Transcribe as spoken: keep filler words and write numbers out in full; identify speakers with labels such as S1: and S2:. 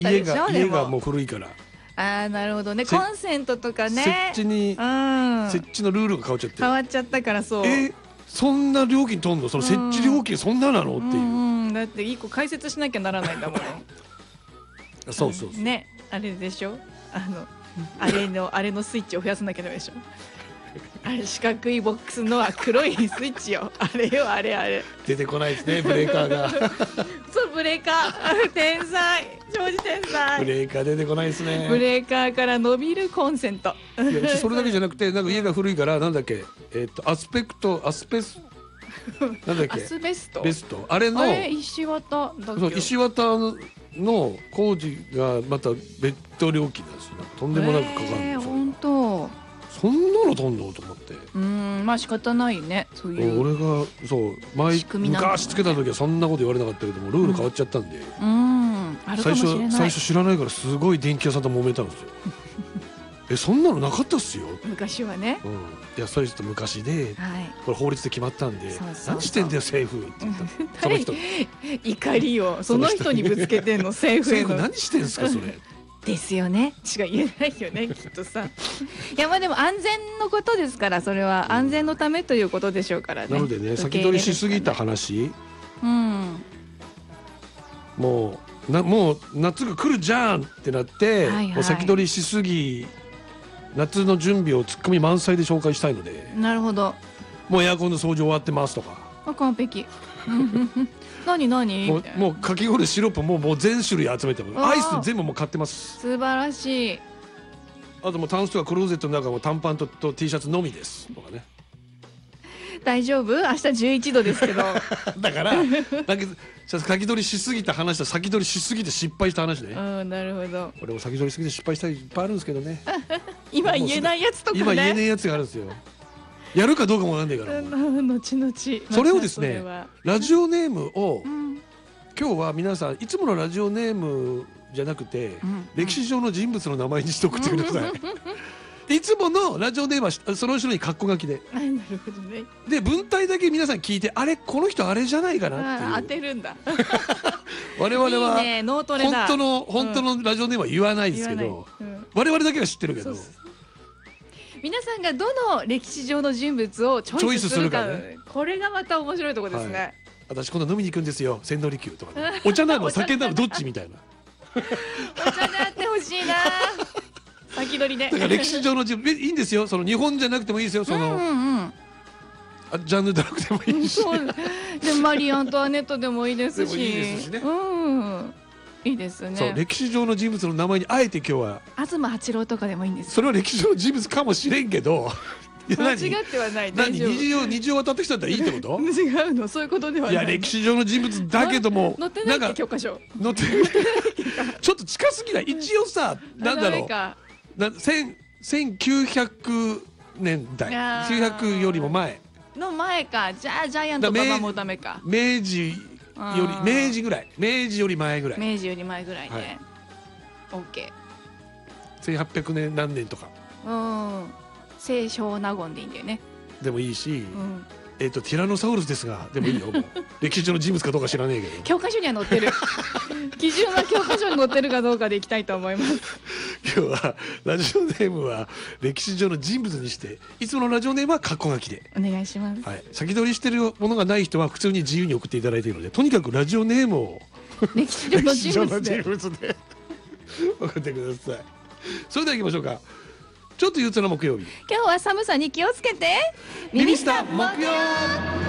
S1: たでしょ。
S2: 家が
S1: でも
S2: 家がもう古いから、
S1: ああなるほどね。
S2: せ
S1: コンセントとかね、
S2: 設置に、
S1: うん
S2: 設置のルールが変わっちゃって、
S1: 変わっちゃったからそう。
S2: えそんな料金取んの、その設置料金そんななのっていう、
S1: うんうん、だって一個解説しなきゃならないんだもん。
S2: そうそうそう、
S1: ね、あれでしょ。あのあれのあれのスイッチを増やさなきゃダメでしょ。あれ四角いボックスのは黒いスイッチよ。あれよあれあれ。
S2: 出てこないですねブレーカーが
S1: そうブレーカー天才庄司天才。
S2: ブレーカー出てこないですね。
S1: ブレーカーから伸びるコンセント。
S2: いやそれだけじゃなくて、なんか家が古いから、なんだっけ、えっとアスペクトアスペスなんだっ
S1: ア
S2: け
S1: スベスト。
S2: ベスト、あれの
S1: あれ石綿だっけ。
S2: そう石綿の工事がまた別途料金なんですよ。とんでもなくかかるんですよ。
S1: 本当。
S2: そんなのとんのと思って。
S1: うん、まあ仕方ないね。そういう。
S2: 俺がそう前
S1: 仕組みなんだもんね
S2: 昔つけた時はそんなこと言われなかったけども、ルール変わっちゃったんで、
S1: うん、あるか
S2: 最
S1: もしれない。
S2: 初最初知らないからすごい電気屋さんと揉めたんですよ。えそんなのなかったっすよ。
S1: 昔はね。
S2: うん、いやそれちょっと昔で、
S1: はい。
S2: これ法律で決まったんで、
S1: そうそうそう
S2: 何してんだよ政府って言ったその人
S1: 怒りをその人にぶつけてんの政府への。
S2: 政府何してんすかそれ
S1: ですよね。しか言えないよねきっとさ。いやまあでも安全のことですから、それは安全のためということでしょうからね。
S2: なのでね、先取りしすぎた話、
S1: うん。
S2: もうなもう夏が来るじゃんってなって、
S1: はいはい、
S2: もう先取りしすぎ、夏の準備をツッコミ満載で紹介したいので。
S1: なるほど。
S2: もうエアコンの掃除終わってますとか。
S1: あ完璧。何何
S2: もうもうかき氷シロップももう全種類集めてもアイス全部もう買ってます。
S1: 素晴らしい。
S2: あともうタンスとかクローゼットの中も短パンとと T シャツのみですとかね。
S1: 大丈夫？明日じゅういちどですけど。
S2: だからだけど先取りしすぎた話と先取りしすぎて失敗した話ね。
S1: うんなるほど。
S2: 俺も先取りしすぎて失敗したいいっぱいあるんですけどね。
S1: 今言えないやつとかね。
S2: 今言えないやつがあるんですよ。やるかどうかもなんないから。
S1: 後々。
S2: それをですね、ラジオネームを、
S1: うん、
S2: 今日は皆さんいつものラジオネームじゃなくて、うん、歴史上の人物の名前にして送ってください。いつものラジオネームはその後ろにカッコ書きで。
S1: なるほどね。
S2: で文体だけ皆さん聞いて、あれこの人あれじゃないかなっていう。
S1: 当てるんだ。
S2: 我々はい
S1: いね、脳トレだ。
S2: 本当の本当のラジオネームは言わないですけど、うん、我々だけは知ってるけど。
S1: 皆さんがどの歴史上の人物をチョイスするか、ね、これがまた面白いところですね。はい、
S2: 私今度飲みに行くんですよ、千利休とか、ね、お茶なの酒なのどっちみたいな。
S1: お茶であってほしいな。先取りで。
S2: だから歴史上の人物いいんですよ。その日本じゃなくてもいいですよ。その、うんうんうん、あジャンヌダルクでもいいし。
S1: でマリー・アントワネットでもいいですし。
S2: でもいいですしね。
S1: うんいいですね。
S2: そう歴史上の人物の名前にあえて今日は
S1: 東八郎とかでもいいんです。
S2: それは歴史上の人物かもしれんけど。
S1: 間違ってはない。
S2: 何二重二重渡ってきたんだらいいってこと？
S1: 違うの、そういうことではない。
S2: いや歴史上の人物だけども
S1: 載ってないって教科書。
S2: 載ってない。ちょっと近すぎない。一応さ、なんだろう。な千千九百年代、きゅうひゃくよりも前
S1: の前か。じゃあジャイアント馬場もダメか。
S2: 明治より明治ぐらい、明治より前ぐらい。
S1: 明治より前ぐらいね。オッケ
S2: ー。千八百年何年とか。
S1: うん。清少納言でいいんだよね。
S2: でもいいし、えっとティラノサウルスですがでもいいよ。歴史上の人物かどうか知らねえけど。
S1: 教科書には載ってる。基準は教科書に載ってるかどうかでいきたいと思います。
S2: 今日はラジオネームは歴史上の人物にして、いつものラジオネームはカッコ書きで
S1: お願いします。
S2: はい。先取りしてるものがない人は普通に自由に送っていただいているので、とにかくラジオネームを
S1: 歴史上の人物で
S2: 送ってください。それでは行きましょうか。ちょっと憂鬱な木曜日。
S1: 今日は寒さに気をつけて。
S2: 耳下木曜。